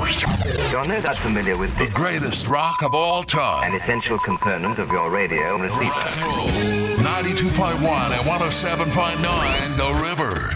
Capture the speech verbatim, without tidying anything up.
You're no doubt familiar with The greatest rock of all time. an essential component of your radio receiver. Rock and roll. ninety-two point one and one oh seven point nine The River.